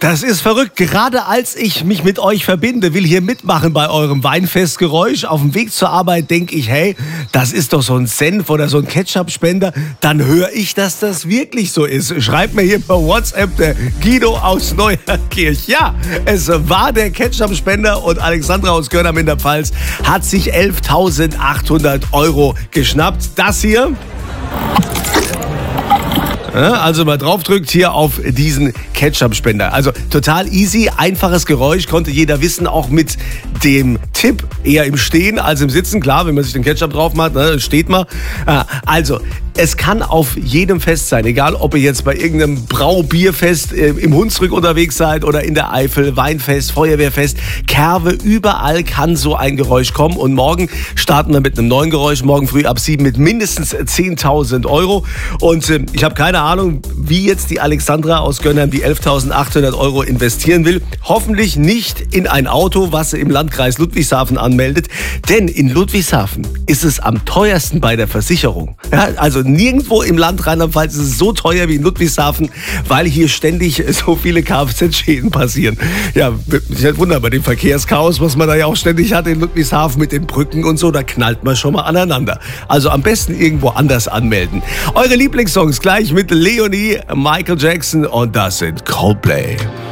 Das ist verrückt. Gerade als ich mich mit euch verbinde, will hier mitmachen bei eurem Weinfestgeräusch. Auf dem Weg zur Arbeit denke ich, hey, das ist doch so ein Senf oder so ein Ketchup-Spender. Dann höre ich, dass das wirklich so ist. Schreibt mir hier per WhatsApp der Guido aus Neuerkirch. Ja, es war der Ketchup-Spender und Alexandra aus Görnam in der Pfalz hat sich 11.800 € geschnappt. Das hier... Also mal draufdrückt hier auf diesen Ketchup-Spender. Also total easy, einfaches Geräusch, konnte jeder wissen, auch mit dem Tipp eher im Stehen als im Sitzen. Klar, wenn man sich den Ketchup drauf macht, steht man. Also, es kann auf jedem Fest sein, egal ob ihr jetzt bei irgendeinem Braubierfest im Hunsrück unterwegs seid oder in der Eifel, Weinfest, Feuerwehrfest, Kerwe, überall kann so ein Geräusch kommen. Und morgen starten wir mit einem neuen Geräusch, morgen früh ab 7 mit mindestens 10.000 €. Und ich habe keine Ahnung, wie jetzt die Alexandra aus Gönnern die 11.800 € investieren will. Hoffentlich nicht in ein Auto, was sie im Landkreis Ludwigshafen anmeldet. Denn in Ludwigshafen ist es am teuersten bei der Versicherung. Ja, also nirgendwo im Land Rheinland-Pfalz ist es so teuer wie in Ludwigshafen, weil hier ständig so viele Kfz-Schäden passieren. Ja, mich nicht wundern, bei dem Verkehrschaos, was man da ja auch ständig hat in Ludwigshafen mit den Brücken und so, da knallt man schon mal aneinander. Also am besten irgendwo anders anmelden. Eure Lieblingssongs gleich mit Leonie, Michael Jackson und das sind Coldplay.